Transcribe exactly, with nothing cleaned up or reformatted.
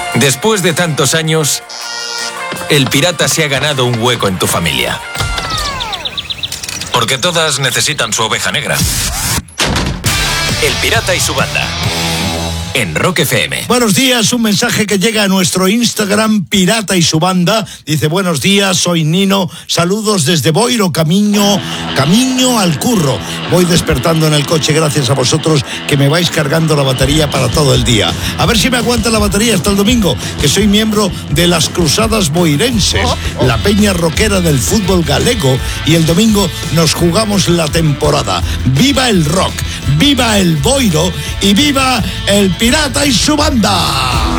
Después de tantos años, el pirata se ha ganado un hueco en tu familia. Porque todas necesitan su oveja negra. El pirata y su banda. En Rock F M. Buenos días, un mensaje que llega a nuestro Instagram, Pirata y su banda. Dice, buenos días, soy Nino, saludos desde Boiro, Camiño, Camiño al curro. Voy despertando en el coche gracias a vosotros que me vais cargando la batería para todo el día. A ver si me aguanta la batería hasta el domingo, que soy miembro de las Cruzadas Boirenses, la peña rockera del fútbol galego, y el domingo nos jugamos la temporada. ¡Viva el rock! ¡Viva el Boiro! ¡Y viva el Pirata y su banda!